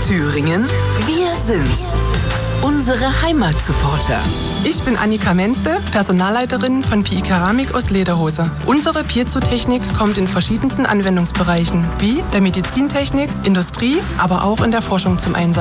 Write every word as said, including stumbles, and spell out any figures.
Thüringen, wir sind's. Unsere Heimatsupporter. Ich bin Annika Menzel, Personalleiterin von P I Keramik aus Lederhose. Unsere Piezo-Technik kommt in verschiedensten Anwendungsbereichen, wie der Medizintechnik, Industrie, aber auch in der Forschung zum Einsatz.